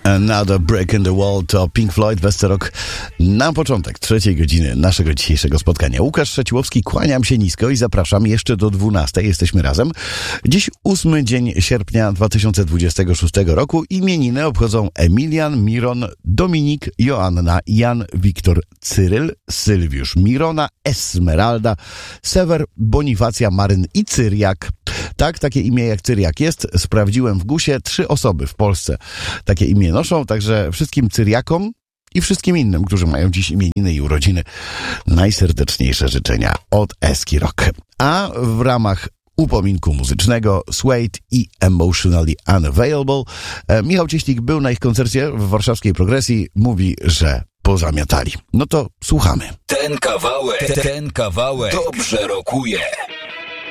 Another Break in the Wall to Pink Floyd, Westerrock na początek 3 godziny naszego dzisiejszego spotkania. Łukasz Szeciłowski, kłaniam się nisko i zapraszam jeszcze do 12. Jesteśmy razem. Dziś 8 dzień sierpnia 2026 roku. Imieniny obchodzą Emilian, Miron, Dominik, Joanna, Jan, Wiktor, Cyryl, Sylwiusz, Mirona, Esmeralda, Sewer, Bonifacja, Maryn i Cyriak. Tak, takie imię jak Cyriak jest. Sprawdziłem w GUS-ie, 3 osoby w Polsce takie imię noszą, także wszystkim Cyriakom i wszystkim innym, którzy mają dziś imieniny i urodziny, najserdeczniejsze życzenia od Eski Rock. A w ramach upominku muzycznego Suede i Emotionally Unavailable Michał Cieślik był na ich koncercie w warszawskiej Progresji. Mówi, że pozamiatali. No to słuchamy. Ten kawałek dobrze rokuje.